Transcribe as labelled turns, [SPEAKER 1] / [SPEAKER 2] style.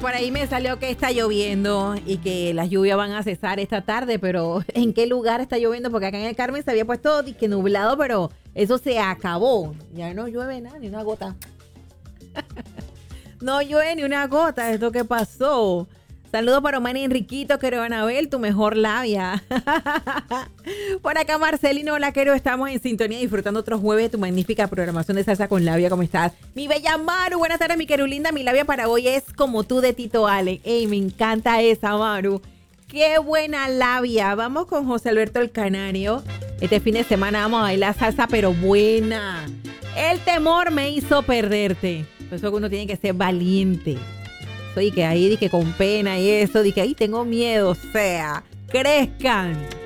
[SPEAKER 1] por ahí me salió que está lloviendo y que las lluvias van a cesar esta tarde, pero ¿en qué lugar está lloviendo? Porque acá en el Carmen se había puesto disque nublado, pero eso se acabó. Ya no llueve nada, ni una gota. No llueve ni una gota, ¿esto qué pasó? Saludos para Omar y Enriquito, quiero Anabel, tu mejor labia. Por acá Marcelino, hola, quiero, estamos en sintonía disfrutando otro jueves de tu magnífica programación de Salsa con Labia. ¿Cómo estás? Mi bella Maru, buenas tardes, mi querulinda. Mi labia para hoy es Como tú de Tito Allen. Ey, me encanta esa, Maru. Qué buena labia. Vamos con José Alberto el Canario. Este fin de semana vamos a bailar salsa, pero buena. El temor me hizo perderte. Por eso uno tiene que ser valiente. Y que ahí dije con pena y eso, dije ahí tengo miedo, o sea, crezcan.